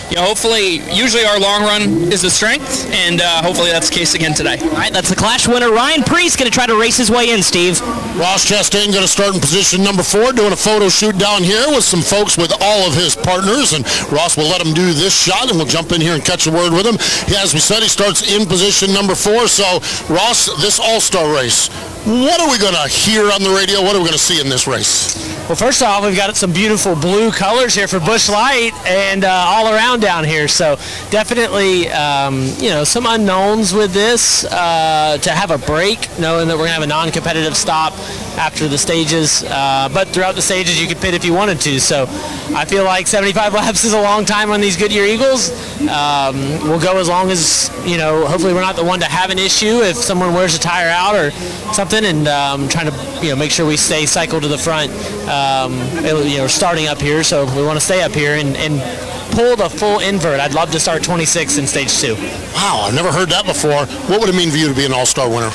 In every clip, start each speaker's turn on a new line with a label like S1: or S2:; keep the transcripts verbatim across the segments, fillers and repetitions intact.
S1: you know, hopefully, usually our long run is the strength, and uh, hopefully that's the case again today.
S2: All right, that's the Clash winner. Ryan Priest going to try to race his way in, Steve.
S3: Ross Chastain going to start in position number four, doing a photo shoot down here with some folks with all of his partners, and Ross will let him do this shot, and we'll jump in here and catch a word with him. He, as we said, he starts in position number four. So, Ross, this All-Star race, what are we going to hear on the radio? What are we going to see in this race?
S4: Well, first off, we've got some beautiful blue colors here for Busch Light and uh, all around down here. So definitely, um, you know, some unknowns with this. Uh, to have a break, knowing that we're going to have a non-competitive stop after the stages. Uh, but throughout the stages, you could pit if you wanted to. So I feel like seventy-five laps is a long time on these Goodyear Eagles. Um, we'll go as long as, you know, hopefully we're not the one to have an issue if someone wears a tire out or something, and um, trying to, you know, make sure we stay cycled to the front. Um, you know, starting up here, so we want to stay up here and, and pull the full invert. I'd love to start twenty-six in stage two.
S3: Wow, I've never heard that before. What would it mean for you to be an All-Star winner?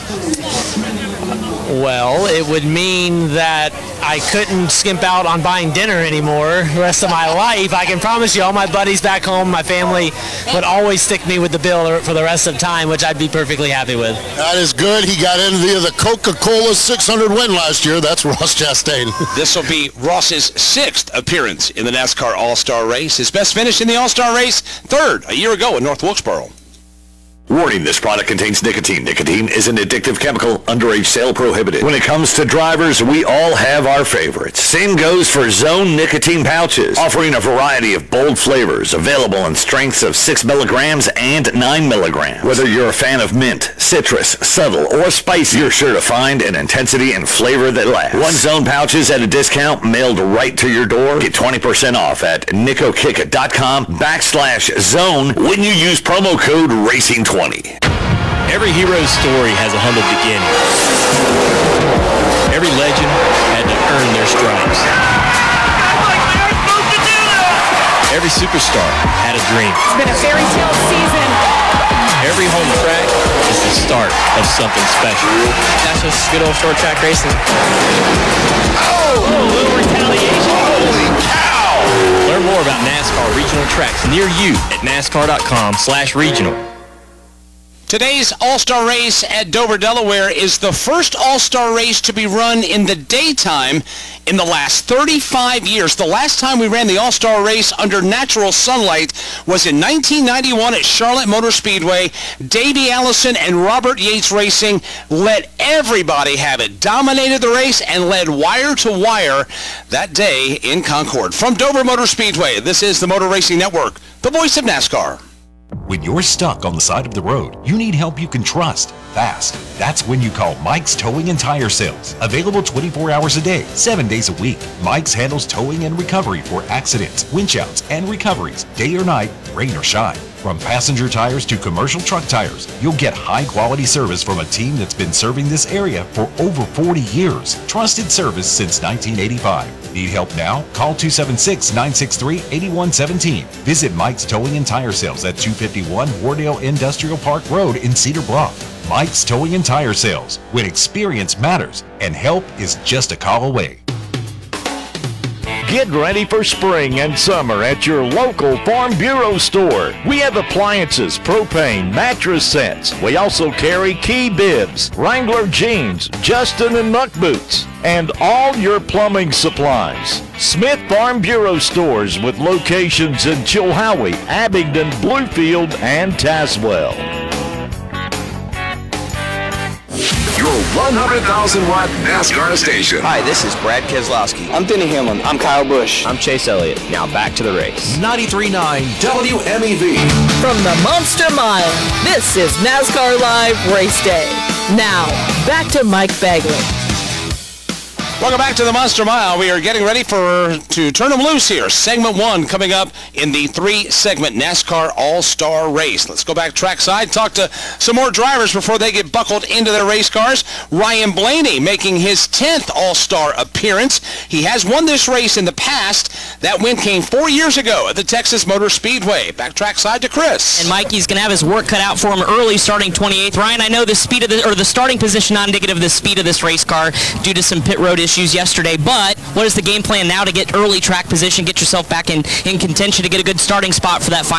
S4: Well, it would mean that I couldn't skimp out on buying dinner anymore the rest of my life. I can promise you all my buddies back home, my family, would always stick me with the bill for the rest of time, which I'd be perfectly happy with.
S3: That is good. He got in via the Coca-Cola six hundred win last year. That's Ross Chastain.
S5: This will be Ross's sixth appearance in the NASCAR All-Star Race. His best finish in the All-Star Race, third a year ago in North Wilkesboro.
S6: Warning, this product contains nicotine. Nicotine is an addictive chemical. Underage sale prohibited. When it comes to drivers, we all have our favorites. Same goes for Zone nicotine pouches, offering a variety of bold flavors, available in strengths of six milligrams and nine milligrams. Whether you're a fan of mint, citrus, subtle, or spicy, you're sure to find an intensity and flavor that lasts. One Zone pouches at a discount mailed right to your door. Get twenty percent off at nicokick.com backslash zone when you use promo code racing twenty.
S7: Every hero's story has a humble beginning. Every legend had to earn their stripes. Every superstar had a dream.
S8: It's been a fairy tale season.
S7: Every home track is the start of something special.
S1: That's just good old short track racing.
S7: Oh, a little retaliation. Holy cow! Learn more about NASCAR regional tracks near you at nascar.com slash regional.
S5: Today's All-Star Race at Dover, Delaware is the first All-Star Race to be run in the daytime in the last thirty-five years. The last time we ran the All-Star Race under natural sunlight was in nineteen ninety-one at Charlotte Motor Speedway. Davey Allison and Robert Yates Racing let everybody have it, dominated the race, and led wire to wire that day in Concord. From Dover Motor Speedway, this is the Motor Racing Network, the voice of NASCAR.
S9: When you're stuck on the side of the road, you need help you can trust, fast. That's when you call Mike's Towing and Tire Sales. Available twenty-four hours a day, seven days a week. Mike's handles towing and recovery for accidents, winch outs, and recoveries, day or night, rain or shine. From passenger tires to commercial truck tires, you'll get high-quality service from a team that's been serving this area for over forty years. Trusted service since nineteen eighty-five. Need help now? Call two seven six, nine six three, eight one one seven. Visit Mike's Towing and Tire Sales at two fifty-one Wardale Industrial Park Road in Cedar Bluff. Mike's Towing and Tire Sales, when experience matters and help is just a call away.
S10: Get ready for spring and summer at your local Farm Bureau store. We have appliances, propane, mattress sets. We also carry Key bibs, Wrangler jeans, Justin and Muck boots, and all your plumbing supplies. Smith Farm Bureau stores with locations in Chilhowie, Abingdon, Bluefield, and Tazewell.
S11: Your one hundred thousand watt NASCAR station.
S12: Hi, this is Brad Keselowski.
S13: I'm Denny Hamlin. I'm Kyle Busch.
S12: I'm Chase Elliott. Now back to the race.
S11: ninety-three point nine W M E V.
S14: From the Monster Mile, this is NASCAR Live Race Day. Now, back to Mike Bagley.
S5: Welcome back to the Monster Mile. We are getting ready for to turn them loose here. Segment one coming up in the three-segment NASCAR All-Star Race. Let's go back trackside, talk to some more drivers before they get buckled into their race cars. Ryan Blaney making his tenth All-Star appearance. He has won this race in the past. That win came four years ago at the Texas Motor Speedway. Back trackside to Chris.
S2: And Mikey's going to have his work cut out for him early, starting twenty-eighth. Ryan, I know the speed of the or the starting position not indicative of the speed of this race car due to some pit road issues. issues yesterday, but what is the game plan now to get early track position, get yourself back in, in contention to get a good starting spot for that final